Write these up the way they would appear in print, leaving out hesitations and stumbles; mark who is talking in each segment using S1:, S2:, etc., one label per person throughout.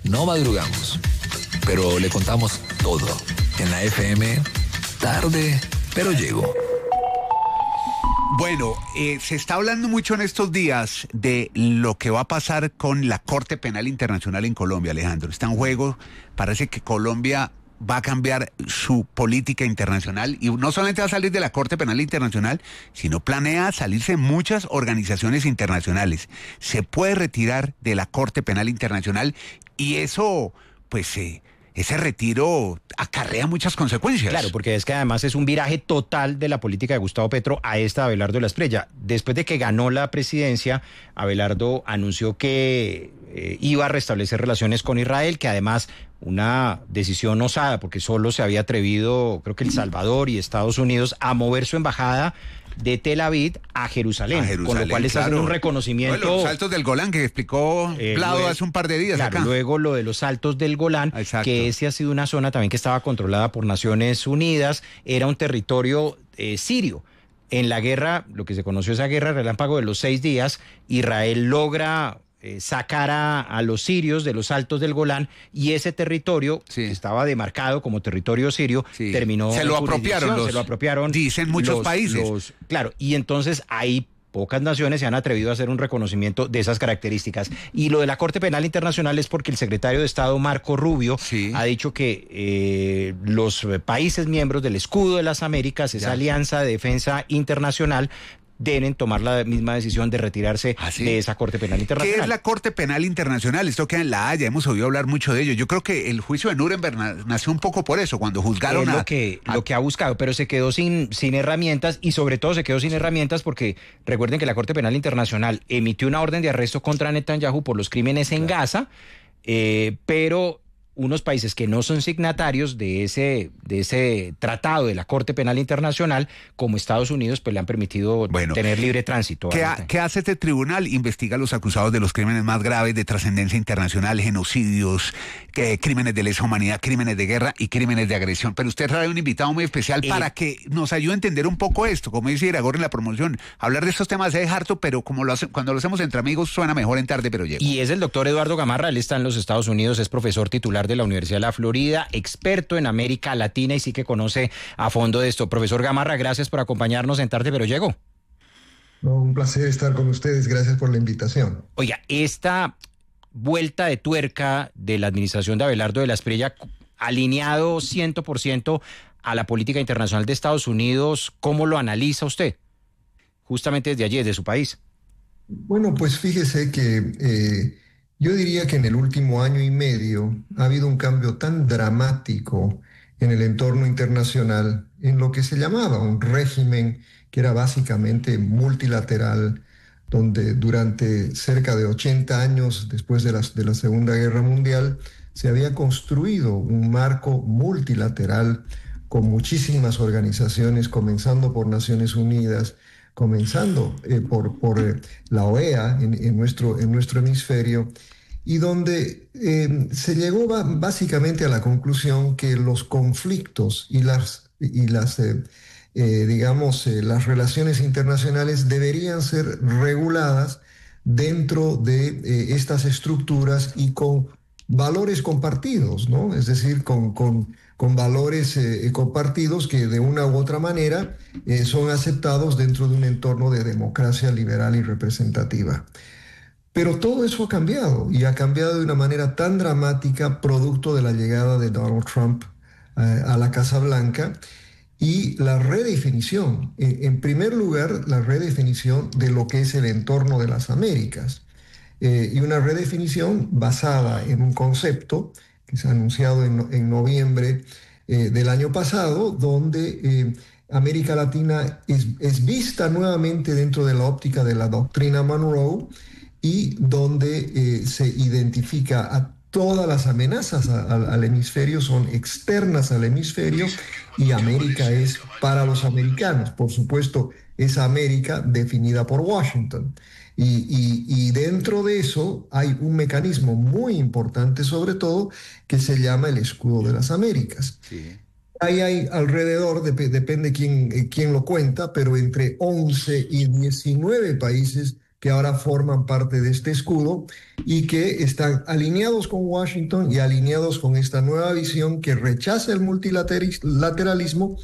S1: no madrugamos, pero le contamos todo. En la FM, tarde, pero llego.
S2: Bueno, se está hablando mucho en estos días de lo que va a pasar con la Corte Penal Internacional en Colombia, Alejandro. Está en juego, parece que Colombia va a cambiar su política internacional y no solamente va a salir de la Corte Penal Internacional, sino planea salirse de muchas organizaciones internacionales. Se puede retirar de la Corte Penal Internacional y eso, pues, ese retiro acarrea muchas consecuencias.
S3: Claro, porque es que además es un viraje total de la política de Gustavo Petro a esta de Abelardo de la Espriella. Después de que ganó la presidencia, Abelardo anunció que iba a restablecer relaciones con Israel, que además una decisión osada, porque solo se había atrevido, creo que El Salvador y Estados Unidos, a mover su embajada de Tel Aviv a Jerusalén, con lo cual les hacen un reconocimiento.
S2: Bueno, los Altos del Golán que explicó Plado hace un par de días,
S3: claro,
S2: acá.
S3: Luego lo de los Altos del Golán,
S2: exacto,
S3: que ese ha sido una zona también que estaba controlada por Naciones Unidas, era un territorio sirio. En la guerra, lo que se conoció esa guerra relámpago de los 6 días, Israel logra sacar a los sirios de los Altos del Golán y ese territorio, que estaba demarcado como territorio sirio, terminó
S2: se lo apropiaron, dicen muchos países.
S3: Claro, y entonces ahí pocas naciones se han atrevido a hacer un reconocimiento de esas características. Y lo de la Corte Penal Internacional es porque el secretario de Estado, Marco Rubio, ha dicho que los países miembros del Escudo de las Américas, esa alianza de defensa internacional, deben tomar la misma decisión de retirarse de esa Corte Penal Internacional.
S2: ¿Qué es la Corte Penal Internacional? Esto queda en La Haya, hemos oído hablar mucho de ello. Yo creo que el juicio de Nuremberg nació un poco por eso, cuando juzgaron
S3: lo que ha buscado, pero se quedó sin herramientas y sobre todo se quedó sin herramientas porque recuerden que la Corte Penal Internacional emitió una orden de arresto contra Netanyahu por los crímenes en Gaza, pero unos países que no son signatarios de ese tratado de la Corte Penal Internacional, como Estados Unidos, pues le han permitido tener libre tránsito.
S2: ¿Qué hace este tribunal? Investiga a los acusados de los crímenes más graves de trascendencia internacional, genocidios, crímenes de lesa humanidad, crímenes de guerra y crímenes de agresión. Pero usted trae un invitado muy especial para que nos ayude a entender un poco esto, como dice Iragorri en la promoción. Hablar de estos temas es harto, pero cuando lo hacemos entre amigos suena mejor en tarde, pero llego.
S3: Y es el doctor Eduardo Gamarra, él está en los Estados Unidos, es profesor titular de la Universidad de la Florida, experto en América Latina y sí que conoce a fondo de esto. Profesor Gamarra, gracias por acompañarnos en Tarde Pero Llego.
S4: No, un placer estar con ustedes, gracias por la invitación.
S3: Oiga, esta vuelta de tuerca de la administración de Abelardo de la Espriella, alineado 100% a la política internacional de Estados Unidos, ¿cómo lo analiza usted? Justamente desde allí, desde su país.
S4: Bueno, pues fíjese que yo diría que en el último año y medio ha habido un cambio tan dramático en el entorno internacional en lo que se llamaba un régimen que era básicamente multilateral, donde durante cerca de 80 años después de la Segunda Guerra Mundial se había construido un marco multilateral con muchísimas organizaciones, comenzando por Naciones Unidas, comenzando por la OEA en nuestro hemisferio, y donde se llegó básicamente a la conclusión que los conflictos y las relaciones internacionales deberían ser reguladas dentro de estas estructuras y con valores compartidos, ¿no? Es decir, con valores compartidos que de una u otra manera son aceptados dentro de un entorno de democracia liberal y representativa. Pero todo eso ha cambiado y ha cambiado de una manera tan dramática producto de la llegada de Donald Trump a la Casa Blanca y la redefinición, en primer lugar, la redefinición de lo que es el entorno de las Américas. Y una redefinición basada en un concepto que se ha anunciado en noviembre del año pasado, donde América Latina es vista nuevamente dentro de la óptica de la doctrina Monroe y donde se identifica a todas las amenazas al hemisferio son externas al hemisferio y América es para los americanos. Por supuesto, esa América definida por Washington. Y dentro de eso hay un mecanismo muy importante, sobre todo, que se llama el Escudo de las Américas. Sí. Ahí hay alrededor, depende quién lo cuenta, pero entre 11 y 19 países que ahora forman parte de este escudo y que están alineados con Washington y alineados con esta nueva visión que rechaza el multilateralismo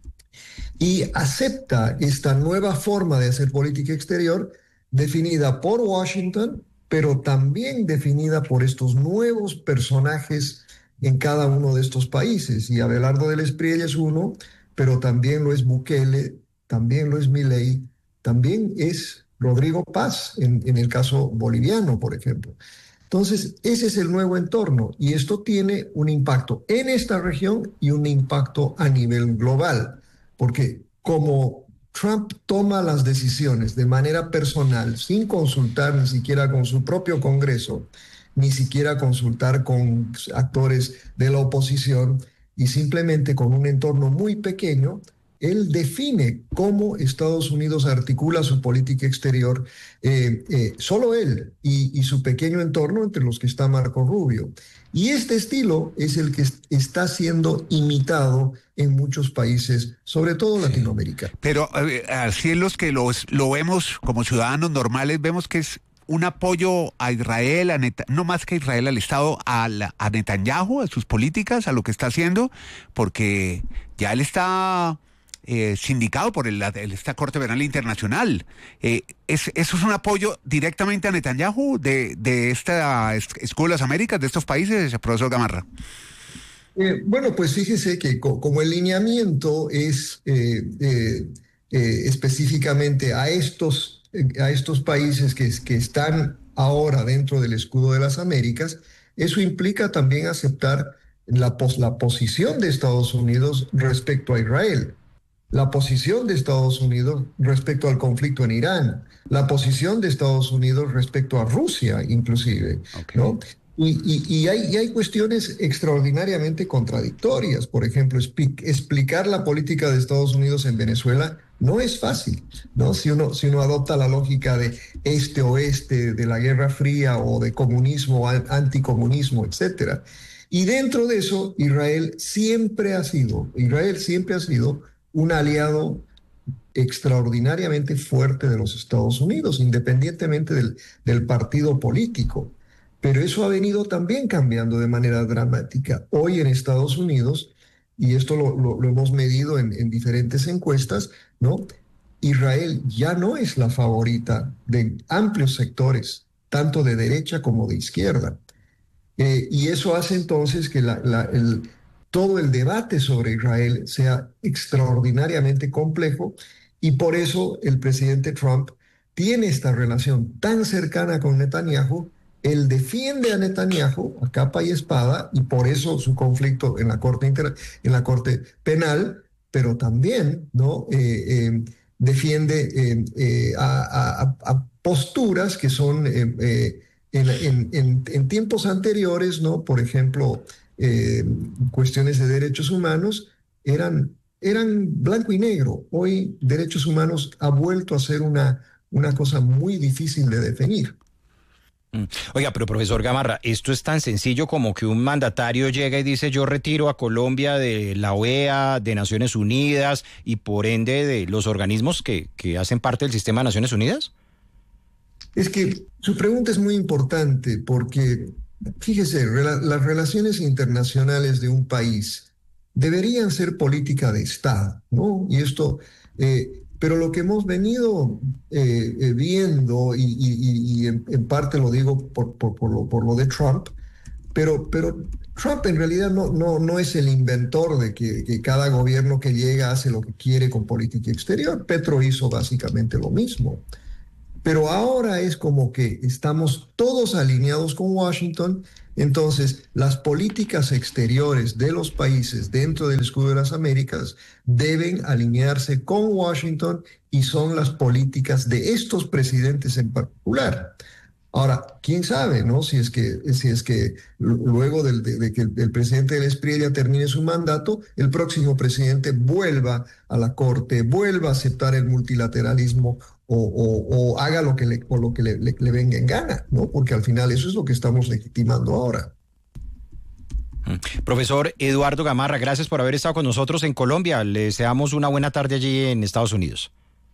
S4: y acepta esta nueva forma de hacer política exterior definida por Washington, pero también definida por estos nuevos personajes en cada uno de estos países. Y Abelardo del Espriella es uno, pero también lo es Bukele, también lo es Milei, también es Rodrigo Paz en el caso boliviano, por ejemplo. Entonces, ese es el nuevo entorno y esto tiene un impacto en esta región y un impacto a nivel global, porque como Trump toma las decisiones de manera personal, sin consultar ni siquiera con su propio Congreso, ni siquiera consultar con actores de la oposición y simplemente con un entorno muy pequeño, él define cómo Estados Unidos articula su política exterior, solo él y su pequeño entorno, entre los que está Marco Rubio. Y este estilo es el que está siendo imitado en muchos países, sobre todo Latinoamérica.
S2: Pero así es los que lo vemos como ciudadanos normales, vemos que es un apoyo a Israel, no más que a Israel, al Estado, a Netanyahu, a sus políticas, a lo que está haciendo, porque ya él está sindicado por esta Corte Penal Internacional. ¿Eso es un apoyo directamente a Netanyahu de esta Escudo de las Américas, de estos países, profesor Gamarra?
S4: Bueno, pues fíjese que como el lineamiento es específicamente a estos países que están ahora dentro del Escudo de las Américas, eso implica también aceptar la posición de Estados Unidos respecto a Israel, la posición de Estados Unidos respecto al conflicto en Irán, la posición de Estados Unidos respecto a Rusia, inclusive,
S2: okay,
S4: ¿no? Y hay cuestiones extraordinariamente contradictorias. Por ejemplo, explicar la política de Estados Unidos en Venezuela no es fácil, ¿no? Si uno adopta la lógica de este-oeste, de la Guerra Fría o de comunismo, anticomunismo, etcétera. Y dentro de eso, Israel siempre ha sido un aliado extraordinariamente fuerte de los Estados Unidos, independientemente del partido político. Pero eso ha venido también cambiando de manera dramática. Hoy en Estados Unidos, y esto lo hemos medido en diferentes encuestas, ¿no? Israel ya no es la favorita de amplios sectores, tanto de derecha como de izquierda. Y eso hace entonces que todo el debate sobre Israel sea extraordinariamente complejo y por eso el presidente Trump tiene esta relación tan cercana con Netanyahu. Él defiende a Netanyahu a capa y espada y por eso su conflicto en la Corte Penal, pero también, ¿no? Defiende a posturas que son en tiempos anteriores, ¿no? Por ejemplo, cuestiones de derechos humanos eran blanco y negro. Hoy derechos humanos ha vuelto a ser una cosa muy difícil de definir.
S3: Oiga, pero profesor Gamarra, esto es tan sencillo como que un mandatario llega y dice yo retiro a Colombia de la OEA, de Naciones Unidas y por ende de los organismos que hacen parte del sistema de Naciones Unidas.
S4: Es que su pregunta es muy importante porque, fíjese, las relaciones internacionales de un país deberían ser política de Estado, ¿no? Y esto... pero lo que hemos venido viendo, y en parte lo digo por lo de Trump, pero Trump en realidad no es el inventor de que cada gobierno que llega hace lo que quiere con política exterior. Petro hizo básicamente lo mismo. Pero ahora es como que estamos todos alineados con Washington, entonces las políticas exteriores de los países dentro del Escudo de las Américas deben alinearse con Washington y son las políticas de estos presidentes en particular. Ahora, quién sabe, ¿no? Si es que luego de que el presidente del Espriella termine su mandato, el próximo presidente vuelva a la Corte, vuelva a aceptar el multilateralismo o haga lo que le venga en gana, ¿no? Porque al final eso es lo que estamos legitimando ahora.
S3: Profesor Eduardo Gamarra, gracias por haber estado con nosotros en Colombia. Le deseamos una buena tarde allí en Estados Unidos.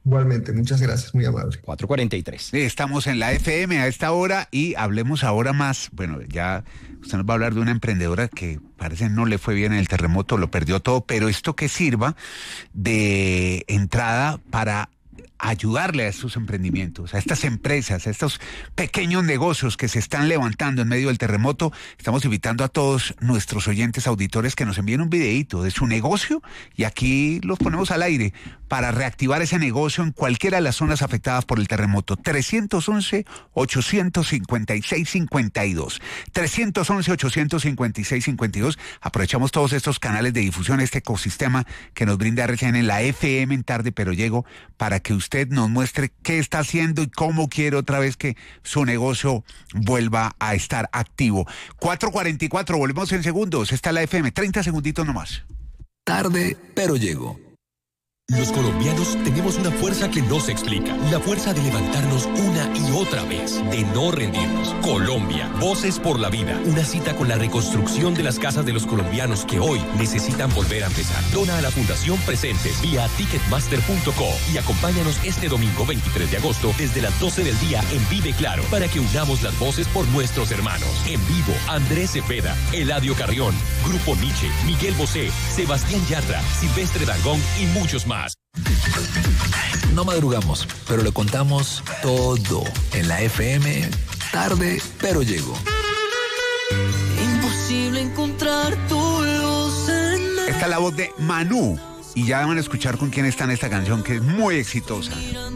S4: Igualmente, muchas gracias, muy amable.
S3: 4:43.
S2: Estamos en la FM a esta hora y hablemos ahora más. Bueno, ya usted nos va a hablar de una emprendedora que parece no le fue bien en el terremoto, lo perdió todo, pero esto que sirva de entrada para ayudarle a estos emprendimientos, a estas empresas, a estos pequeños negocios que se están levantando en medio del terremoto. Estamos invitando a todos nuestros oyentes, auditores, que nos envíen un videíto de su negocio y aquí los ponemos al aire para reactivar ese negocio en cualquiera de las zonas afectadas por el terremoto. 311-856-52. 311-856-52. Aprovechamos todos estos canales de difusión, este ecosistema que nos brinda RCN en la FM en Tarde Pero Llego, para que usted nos muestre qué está haciendo y cómo quiere otra vez que su negocio vuelva a estar activo. 4:44, volvemos en segundos. Está la FM, 30 segunditos nomás.
S1: Tarde, pero llego.
S5: Los colombianos tenemos una fuerza que no se explica. La fuerza de levantarnos una y otra vez, de no rendirnos. Colombia, Voces por la Vida. Una cita con la reconstrucción de las casas de los colombianos que hoy necesitan volver a empezar. Dona a la Fundación Presentes vía ticketmaster.co y acompáñanos este domingo 23 de agosto desde las 12 del día en Vive Claro para que unamos las voces por nuestros hermanos. En vivo, Andrés Cepeda, Eladio Carrión, Grupo Nietzsche, Miguel Bosé, Sebastián Yatra, Silvestre Dangond y muchos más.
S1: No madrugamos, pero le contamos todo en la FM. Tarde, pero llego.
S6: Imposible encontrar tu luz en
S2: Esta es la voz de Manú y ya van a escuchar con quién está en esta canción que es muy exitosa.